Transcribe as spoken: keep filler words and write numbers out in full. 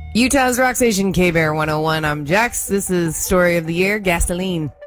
Utah's Rock Station, K-Bear one oh one. I'm Jax. This is Story of the Year, Gasoline.